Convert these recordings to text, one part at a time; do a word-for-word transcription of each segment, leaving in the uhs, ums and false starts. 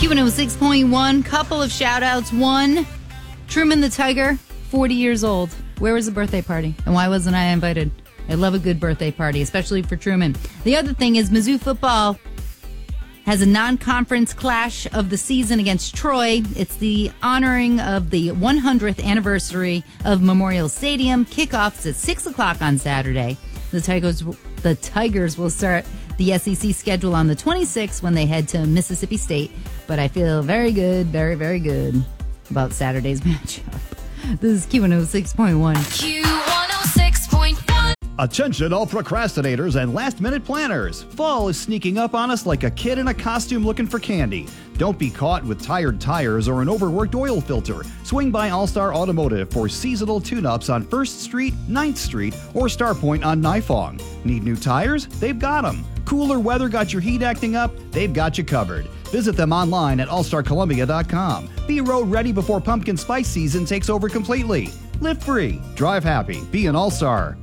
Q one oh six point one, couple of shout outs. One, Truman the Tiger, forty years old. Where was the birthday party? And why wasn't I invited? I love a good birthday party, especially for Truman. The other thing is Mizzou football has a non-conference clash of the season against Troy. It's the honoring of the one hundredth anniversary of Memorial Stadium. Kickoffs at six o'clock on Saturday. The Tigers, the Tigers will start the S E C schedule on the twenty-sixth when they head to Mississippi State. But I feel very good, very, very good about Saturday's matchup. This is Q one oh six point one. Q one oh six point one. Attention all procrastinators and last-minute planners. Fall is sneaking up on us like a kid in a costume looking for candy. Don't be caught with tired tires or an overworked oil filter. Swing by All-Star Automotive for seasonal tune-ups on first Street, ninth Street, or Starpoint on Nifong. Need new tires? They've got them. Cooler weather got your heat acting up? They've got you covered. Visit them online at all star columbia dot com. Be road ready before pumpkin spice season takes over completely. Live free, drive happy, be an all-star.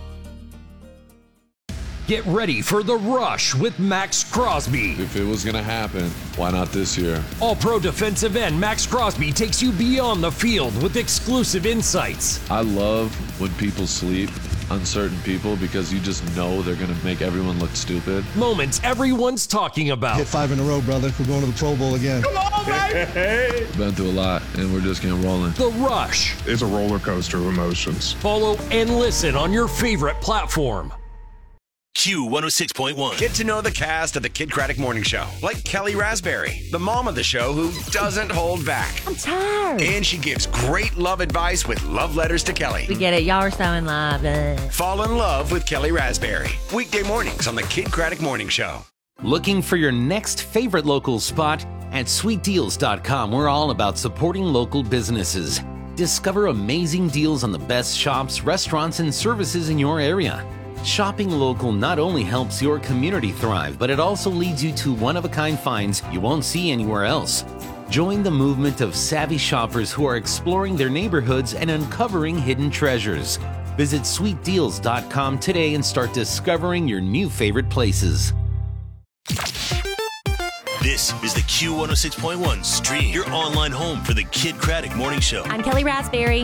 Get ready for The Rush with Max Crosby. If it was going to happen, why not this year? All-pro defensive end Max Crosby takes you beyond the field with exclusive insights. I love when people sleep, uncertain people, because you just know they're going to make everyone look stupid. Moments everyone's talking about. Hit five in a row, brother. We're going to the Pro Bowl again. Come on, baby! Been through a lot, and we're just getting rolling. The Rush. It's a roller coaster of emotions. Follow and listen on your favorite platform. Q one oh six point one. Get to know the cast of the Kid Craddock Morning Show, like Kelly Raspberry, the mom of the show who doesn't hold back. I'm tired. And she gives great love advice with love letters to Kelly. We get it. Y'all are so in love. Ugh. Fall in love with Kelly Raspberry. Weekday mornings on the Kid Craddock Morning Show. Looking for your next favorite local spot? At sweet deals dot com, we're all about supporting local businesses. Discover amazing deals on the best shops, restaurants, and services in your area. Shopping local not only helps your community thrive, but it also leads you to one-of-a-kind finds you won't see anywhere else. Join the movement of savvy shoppers who are exploring their neighborhoods and uncovering hidden treasures. Visit sweet deals dot com today and start discovering your new favorite places. This is the Q one oh six point one stream, your online home for the Kid Craddock Morning Show. I'm Kelly Raspberry.